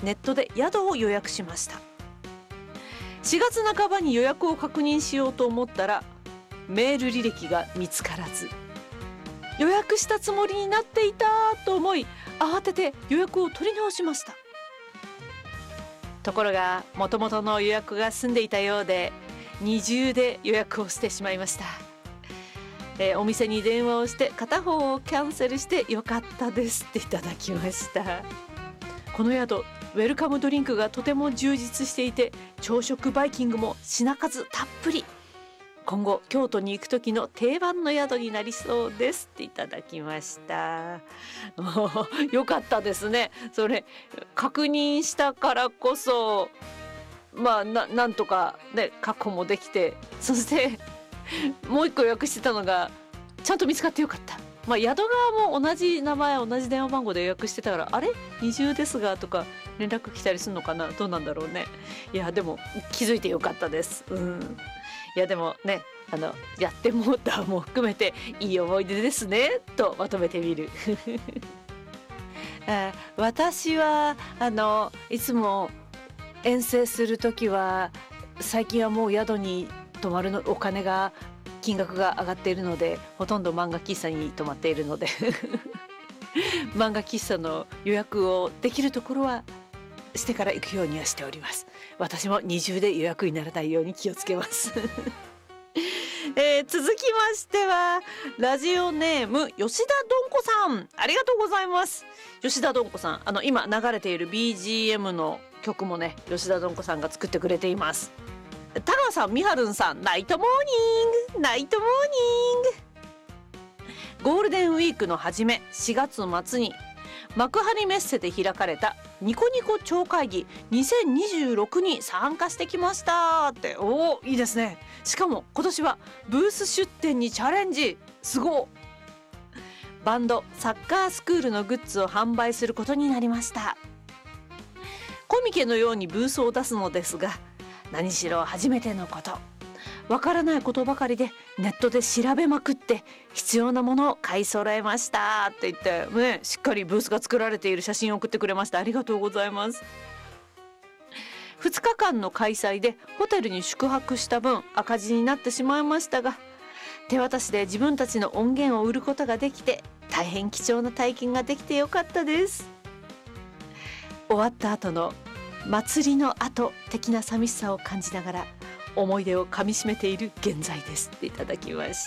ネットで宿を予約しました。4月半ばに予約を確認しようと思ったらメール履歴が見つからず、予約したつもりになっていたと思い、慌てて予約を取り直しました。ところが元々の予約が済んでいたようで、二重で予約をしてしまいました。お店に電話をして片方をキャンセルしてよかったですっていただきました。この宿、ウェルカムドリンクがとても充実していて、朝食バイキングも品数たっぷり。今後京都に行く時の定番の宿になりそうですっていただきました。よかったですね。それ確認したからこそなんとかね確保もできて、そしてもう一個予約してたのがちゃんと見つかってよかった。宿側も同じ名前同じ電話番号で予約してたから、あれ二重ですがとか連絡来たりするのかな、どうなんだろうね。いやでも気づいてよかったです。いやでもね、やってもうたも含めていい思い出ですねとまとめてみる。私はいつも遠征する時は、最近はもう宿に泊まるのお金が金額が上がっているので、ほとんど漫画喫茶に泊まっているので漫画喫茶の予約をできるところはしてから行くようにはしております。私も二重で予約にならないように気をつけます続きましてはラジオネーム吉田どんこさん、ありがとうございます。吉田どんこさん、今流れている BGM の曲もね、吉田どんこさんが作ってくれています。田川さん、みはるんさん、ナイトモーニング、ナイトモーニング。ゴールデンウィークの初め、4月末に幕張メッセで開かれたニコニコ超会議2026に参加してきましたって。いいですね。しかも今年はブース出展にチャレンジ。すごい。バンドサッカースクールのグッズを販売することになりました。コミケのようにブースを出すのですが、何しろ初めてのこと、わからないことばかりでネットで調べまくって必要なものを買い揃えましたって言ってね、しっかりブースが作られている写真を送ってくれました。ありがとうございます。2日間の開催でホテルに宿泊した分赤字になってしまいましたが、手渡しで自分たちの音源を売ることができて大変貴重な体験ができてよかったです。終わった後の祭りの後的な寂しさを感じながら思い出をかみしめている現在ですっていただきました。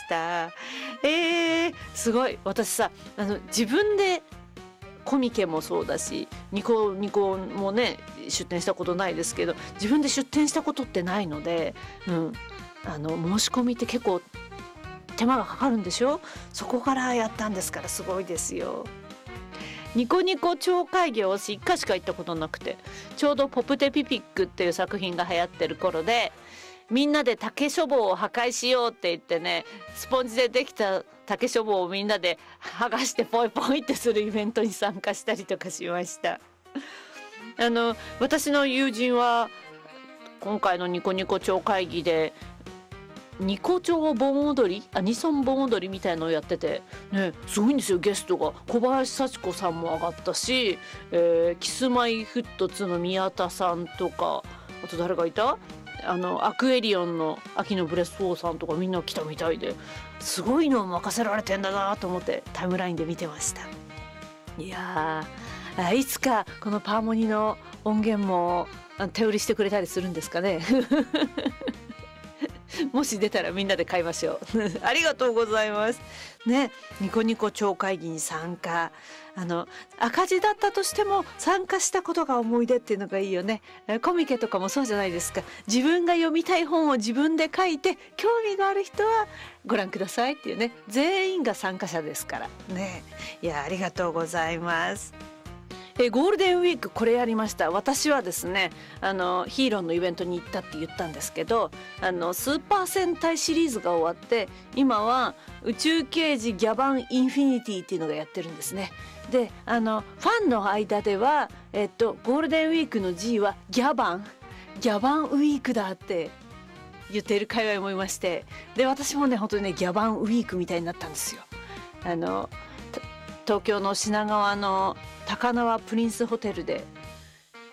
すごい。私さ、自分でコミケもそうだしニコニコもね出店したことないですけど、自分で出店したことってないので、申し込みって結構手間がかかるんでしょ。そこからやったんですからすごいですよ。ニコニコ超会議を私1回しか行ったことなくて、ちょうどポプテピピックっていう作品が流行ってる頃で、みんなで竹書房を破壊しようって言ってね、スポンジでできた竹書房をみんなで剥がしてポイポイってするイベントに参加したりとかしました。私の友人は今回のニコニコ超会議でニコ町盆踊り、アニソン盆踊りみたいのをやっててね、すごいんですよ。ゲストが小林幸子さんも上がったし、キスマイフットツの宮田さんとか、あと誰がいた、アクエリオンの秋のブレス4さんとかみんな来たみたいで、すごいのを任せられてんだなと思ってタイムラインで見てました。いやー、いつかこのパーモニの音源も手売りしてくれたりするんですかねもし出たらみんなで買いましょうありがとうございますね。ニコニコ超会議に参加、赤字だったとしても参加したことが思い出っていうのがいいよね。コミケとかもそうじゃないですか。自分が読みたい本を自分で書いて、興味がある人はご覧くださいっていうね、全員が参加者ですからね。いや、ありがとうございます。ゴールデンウィークこれやりました。私はですね、ヒーローのイベントに行ったって言ったんですけど、スーパー戦隊シリーズが終わって今は宇宙刑事ギャバンインフィニティっていうのがやってるんですね。で、ファンの間では、ゴールデンウィークの G はギャバンウィークだって言っている界隈もいまして、で私もね本当にねギャバンウィークみたいになったんですよ。東京の品川の高輪プリンスホテルで